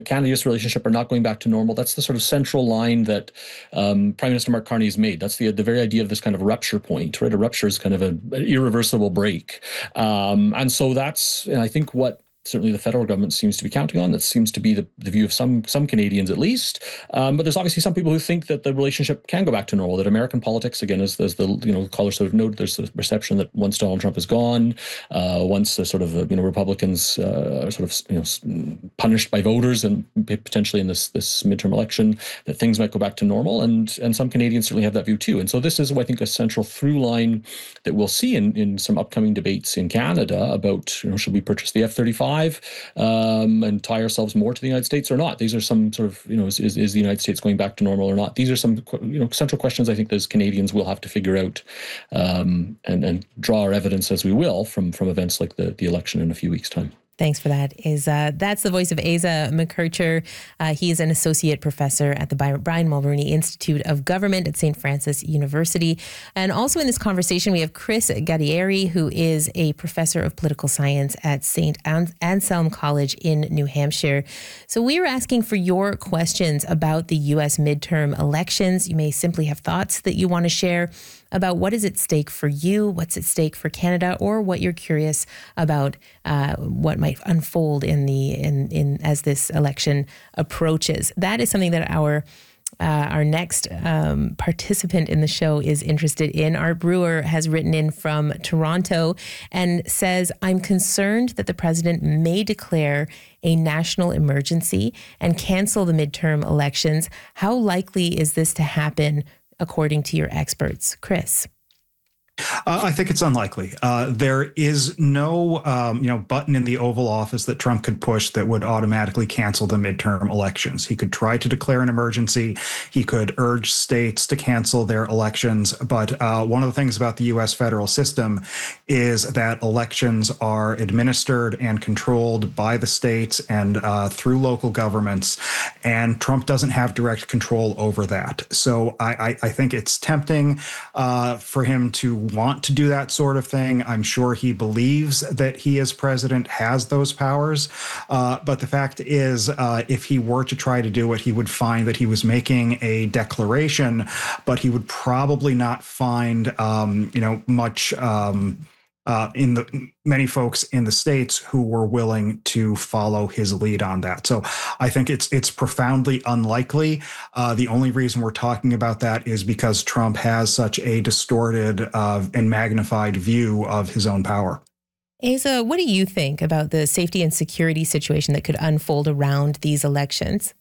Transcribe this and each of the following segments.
Canada-US relationship are not going back to normal. That's the sort of central line that Prime Minister Mark Carney has made. That's the very idea of this kind of rupture point, right? A rupture is kind of an irreversible break. And so that's, I think, what certainly the federal government seems to be counting on. That seems to be the view of some Canadians at least. But there's obviously some people who think that the relationship can go back to normal, that American politics, again, as the callers sort of noted, there's the perception that once Donald Trump is gone, once the sort of Republicans are sort of punished by voters and potentially in this midterm election, that things might go back to normal. And some Canadians certainly have that view too. And so this is, I think, a central through line that we'll see in some upcoming debates in Canada about, should we purchase the F-35 and tie ourselves more to the United States or not? These are some sort of, is the United States going back to normal or not? These are some, central questions I think those Canadians will have to figure out and draw our evidence as we will from events like the election in a few weeks' time. Thanks for that. That's the voice of Asa McKercher. He is an associate professor at the Brian Mulroney Institute of Government at St. Francis University. And also in this conversation, we have Chris Guttieri, who is a professor of political science at St. Anselm College in New Hampshire. So we were asking for your questions about the U.S. midterm elections. You may simply have thoughts that you want to share about what is at stake for you, what's at stake for Canada, or what you're curious about what might unfold as this election approaches. That is something that our next participant in the show is interested in. Art Brewer has written in from Toronto and says, I'm concerned that the president may declare a national emergency and cancel the midterm elections. How likely is this to happen according to your experts? Chris. I think it's unlikely. There is no, button in the Oval Office that Trump could push that would automatically cancel the midterm elections. He could try to declare an emergency. He could urge states to cancel their elections. But one of the things about the U.S. federal system is that elections are administered and controlled by the states and through local governments. And Trump doesn't have direct control over that. So I think it's tempting for him to want to do that sort of thing. I'm sure he believes that he as president has those powers. But the fact is, if he were to try to do it, he would find that he was making a declaration, but he would probably not find, much many folks in the states who were willing to follow his lead on that. So I think it's profoundly unlikely. The only reason we're talking about that is because Trump has such a distorted and magnified view of his own power. Asa, what do you think about the safety and security situation that could unfold around these elections?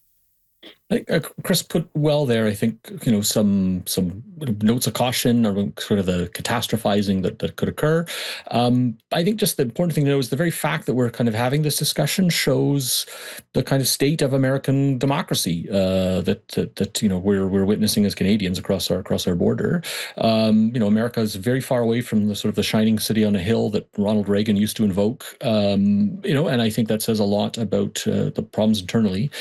I think Chris put well there. I think, some notes of caution or sort of the catastrophizing that could occur. I think just the important thing to know is the very fact that we're kind of having this discussion shows the kind of state of American democracy that we're witnessing as Canadians across our border. America is very far away from the sort of the shining city on a hill that Ronald Reagan used to invoke. And I think that says a lot about the problems internally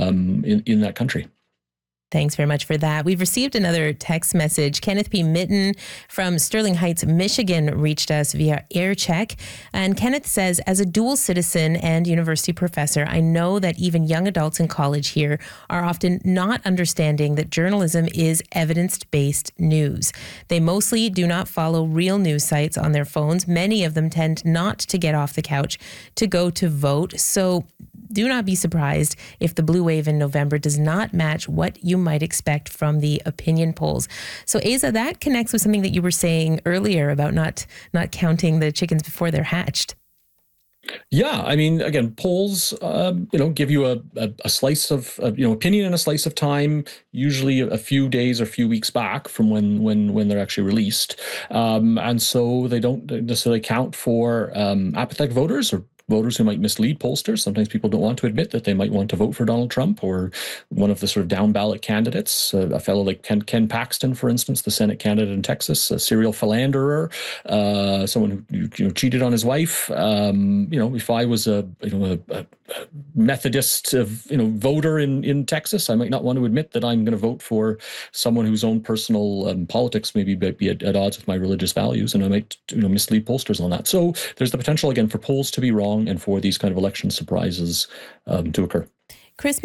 in that country. Thanks very much for that. We've received another text message. Kenneth P. Mitten from Sterling Heights, Michigan, reached us via AirCheck. And Kenneth says, as a dual citizen and university professor, I know that even young adults in college here are often not understanding that journalism is evidence-based news. They mostly do not follow real news sites on their phones. Many of them tend not to get off the couch to go to vote. So do not be surprised if the blue wave in November does not match what you might expect from the opinion polls. So Asa, that connects with something that you were saying earlier about not counting the chickens before they're hatched. Yeah, I mean, again, polls, give you a slice of, opinion in a slice of time, usually a few days or a few weeks back from when they're actually released. And so they don't necessarily count for apathetic voters or voters who might mislead pollsters. Sometimes people don't want to admit that they might want to vote for Donald Trump or one of the sort of down ballot candidates, a fellow like Ken Paxton, for instance, the Senate candidate in Texas, a serial philanderer, someone who cheated on his wife. If I was a Methodist voter in Texas, I might not want to admit that I'm going to vote for someone whose own personal politics maybe be at odds with my religious values, and I might mislead pollsters on that. So there's the potential again for polls to be wrong and for these kind of election surprises to occur. Chris